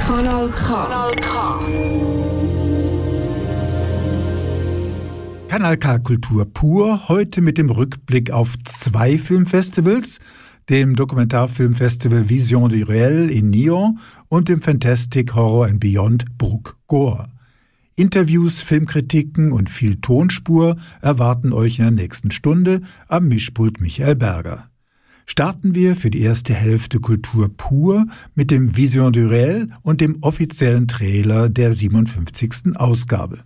Kanal K. Kanal K Kultur pur, heute mit dem Rückblick auf 2 Filmfestivals, dem Dokumentarfilmfestival Vision du Réel in Nyon und dem Fantastic Horror and Beyond Bruck-Goa. Interviews, Filmkritiken und viel Tonspur erwarten euch in der nächsten Stunde am Mischpult Michael Berger. Starten wir für die erste Hälfte Kultur pur mit dem Vision du Réel und dem offiziellen Trailer der 57. Ausgabe.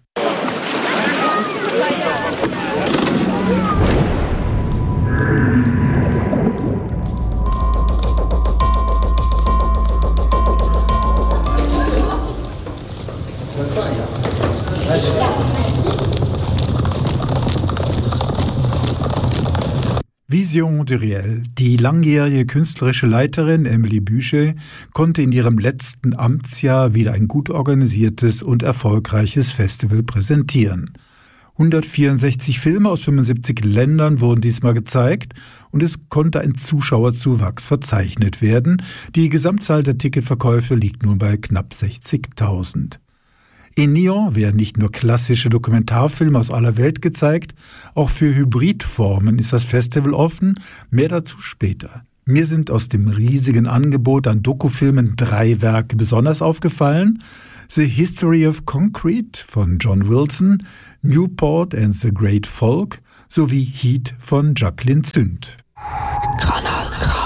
Vision du Réel. Die langjährige künstlerische Leiterin Emily Bücher konnte in ihrem letzten Amtsjahr wieder ein gut organisiertes und erfolgreiches Festival präsentieren. 164 Filme aus 75 Ländern wurden diesmal gezeigt und es konnte ein Zuschauerzuwachs verzeichnet werden. Die Gesamtzahl der Ticketverkäufe liegt nun bei knapp 60.000. In Nyon werden nicht nur klassische Dokumentarfilme aus aller Welt gezeigt, auch für Hybridformen ist das Festival offen, mehr dazu später. Mir sind aus dem riesigen Angebot an Dokufilmen 3 Werke besonders aufgefallen: The History of Concrete von John Wilson, Newport and the Great Folk sowie Heat von Jacqueline Zünd. Kanal K.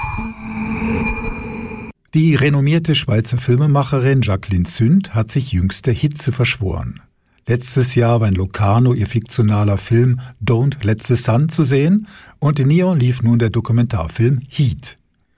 Die renommierte Schweizer Filmemacherin Jacqueline Zünd hat sich jüngst der Hitze verschworen. Letztes Jahr war in Locarno ihr fiktionaler Film Don't Let the Sun zu sehen und in Nyon lief nun der Dokumentarfilm Heat.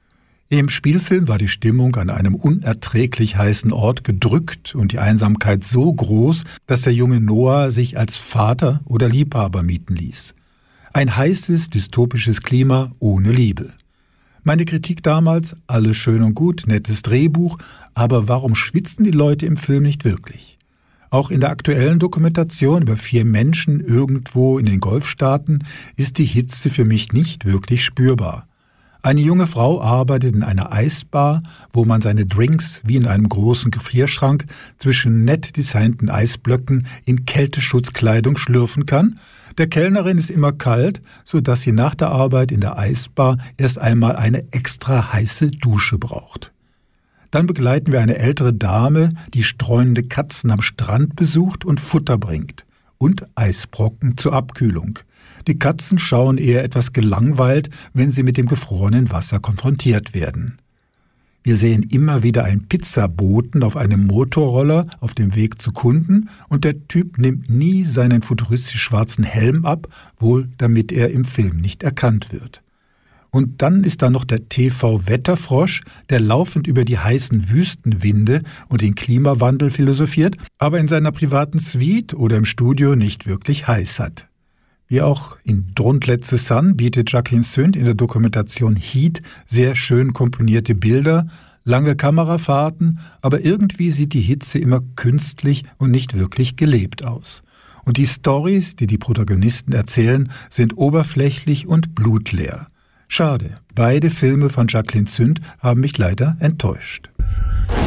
Im Spielfilm war die Stimmung an einem unerträglich heißen Ort gedrückt und die Einsamkeit so groß, dass der junge Noah sich als Vater oder Liebhaber mieten ließ. Ein heißes, dystopisches Klima ohne Liebe. Meine Kritik damals: alles schön und gut, nettes Drehbuch, aber warum schwitzen die Leute im Film nicht wirklich? Auch in der aktuellen Dokumentation über 4 Menschen irgendwo in den Golfstaaten ist die Hitze für mich nicht wirklich spürbar. Eine junge Frau arbeitet in einer Eisbar, wo man seine Drinks wie in einem großen Gefrierschrank zwischen nett designten Eisblöcken in Kälteschutzkleidung schlürfen kann. Der Kellnerin ist immer kalt, sodass sie nach der Arbeit in der Eisbar erst einmal eine extra heiße Dusche braucht. Dann begleiten wir eine ältere Dame, die streunende Katzen am Strand besucht und Futter bringt. Und Eisbrocken zur Abkühlung. Die Katzen schauen eher etwas gelangweilt, wenn sie mit dem gefrorenen Wasser konfrontiert werden. Wir sehen immer wieder einen Pizzaboten auf einem Motorroller auf dem Weg zu Kunden und der Typ nimmt nie seinen futuristisch schwarzen Helm ab, wohl damit er im Film nicht erkannt wird. Und dann ist da noch der TV-Wetterfrosch, der laufend über die heißen Wüstenwinde und den Klimawandel philosophiert, aber in seiner privaten Suite oder im Studio nicht wirklich heiß hat. Wie auch in Don't Let the Sun bietet Jacqueline Zünd in der Dokumentation Heat sehr schön komponierte Bilder, lange Kamerafahrten, aber irgendwie sieht die Hitze immer künstlich und nicht wirklich gelebt aus. Und die Storys, die die Protagonisten erzählen, sind oberflächlich und blutleer. Schade, beide Filme von Jacqueline Zünd haben mich leider enttäuscht.